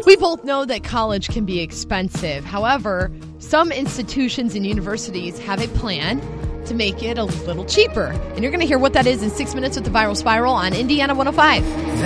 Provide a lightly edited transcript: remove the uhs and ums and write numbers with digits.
We both know that college can be expensive. However, some institutions and universities have a plan to make it a little cheaper. And you're going to hear what that is in 6 minutes with the Viral Spiral on Indiana 105.